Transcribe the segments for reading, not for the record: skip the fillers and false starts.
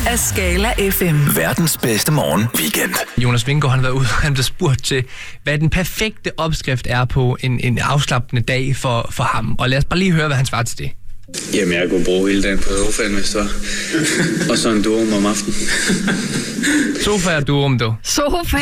af Skala FM. Verdens bedste morgen weekend. Jonas Vingegaard, han har været ude, han blev spurgt til, hvad den perfekte opskrift er på en afslappende dag for ham. Og lad os bare lige høre, hvad han svarer til det. Jamen, jeg kunne bruge hele dagen på sofaen, hvis det var. Og så en durum om aftenen. Sofa og durum, du. Sofa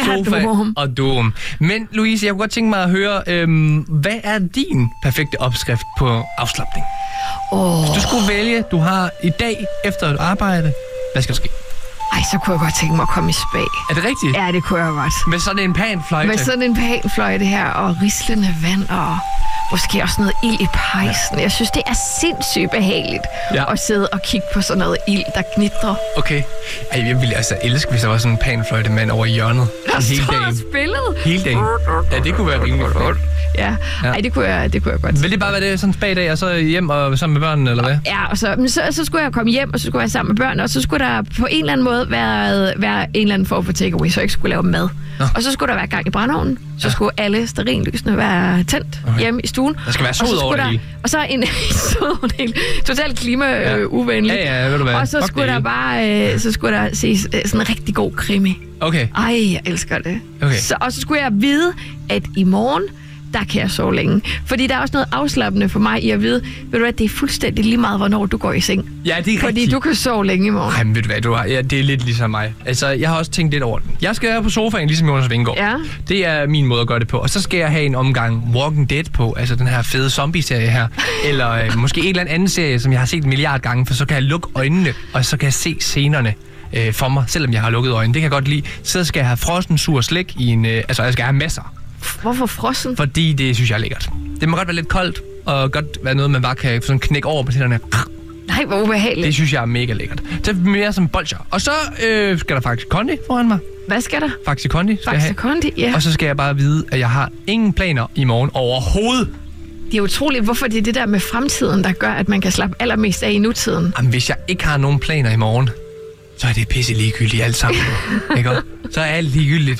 og durum. Men Louise, jeg kunne godt tænke mig at høre, hvad er din perfekte opskrift på afslapning? Hvis du skulle vælge, du har i dag efter et arbejde, hvad skal der ske? Ej, så kunne jeg godt tænke mig at komme i spa. Er det rigtigt? Ja, det kunne jeg godt. Med sådan en panfløjte? Med sådan en panfløjte her, og rislende vand, og måske også noget ild i pejsen. Jeg synes, det er sindssygt behageligt at sidde og kigge på sådan noget ild, der knitrer. Okay. Ej, jeg ville altså elske, hvis der var sådan en panfløjtemand over i hjørnet. Der står spillet. Hele dagen. Ja, det kunne være rimelig godt. Ja. Ej, det kunne jeg godt. Vil det bare være det sådan en spa-dag, og så hjem og sammen med børnene, eller hvad? Ja, og så skulle jeg komme hjem, og så skulle jeg sammen med børnene, og så skulle der på en eller anden måde være en eller anden form for takeaway, så jeg ikke skulle lave mad. Og så skulle der være gang i brændeovnen. Så skulle alle stearinlysene være tændt hjemme i stuen. Der skal være sod over det hele. Og så en sod over det hele. Totalt klima-uvenligt. Ja, ved du hvad. Og så skulle der bare så skulle der ses sådan en rigtig god krimi. Okay. Ej, jeg elsker det. Okay. Og så skulle jeg vide, at i morgen, der kan jeg sove længe. Fordi der er også noget afslappende for mig i at vide, ved du hvad, det er fuldstændig lige meget, hvornår du går i seng. Ja, det er rigtigt. Fordi du kan sove længe i morgen. Ej, men ved du hvad, det er lidt ligesom mig. Altså, jeg har også tænkt lidt over den. Jeg skal være på sofaen, ligesom Jonas Vingegaard. Ja. Det er min måde at gøre det på. Og så skal jeg have en omgang Walking Dead på, altså den her fede zombie-serie her. Eller måske en eller anden serie, som jeg har set en milliard gange, for så kan jeg lukke øjnene, og så kan jeg se scenerne for mig, selvom jeg har lukket øjnene. Det kan jeg godt lide. Så skal jeg have frossen sur slik i en... altså, jeg skal have masser. Hvorfor frossen? Fordi det synes jeg er lækkert. Det må godt være lidt koldt, og godt være noget, man bare kan sådan knække over på tænderne. Nej, hvor ubehageligt. Det synes jeg er mega lækkert. Det er mere som bolcher. Og så skal der faktisk kondi foran mig. Hvad skal der? Faxi kondi. Ja. Og så skal jeg bare vide, at jeg har ingen planer i morgen overhovedet. Det er utroligt, hvorfor det er det der med fremtiden, der gør, at man kan slappe allermest af i nutiden. Jamen, hvis jeg ikke har nogen planer i morgen, så er det pisse ligegyldigt alt sammen. Ikke? Så er alt ligegyldigt.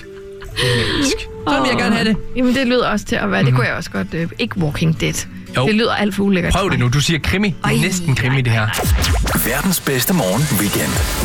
Sådan vil jeg gerne have det. Jamen, det lyder også til at være, det kunne jeg også godt, ikke Walking Dead. Jo. Det lyder alt for ulækkert. Prøv det nu, du siger krimi. Næsten krimi, det her. Verdens bedste morgen weekend.